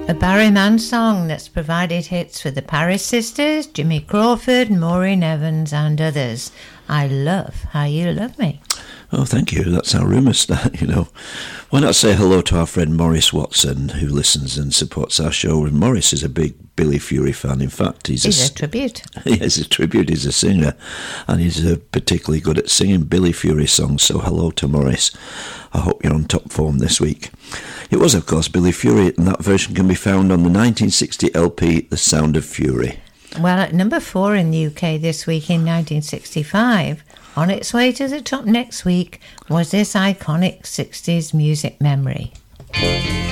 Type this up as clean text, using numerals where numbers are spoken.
A Barry Mann song that's provided hits for the Paris Sisters, Jimmy Crawford, Maureen Evans and others. I love How You Love Me. Oh, thank you. That's how rumours start, you know. Why not say hello to our friend Maurice Watson, who listens and supports our show. And Maurice is a big Billy Fury fan. In fact, he's a tribute. He's a tribute. He's a singer, and he's particularly good at singing Billy Fury songs. So hello to Maurice. I hope you're on top form this week. It was, of course, Billy Fury, and that version can be found on the 1960 LP, The Sound of Fury. Well, at number 4 in the UK this week in 1965, on its way to the top next week, was this iconic 60s music memory.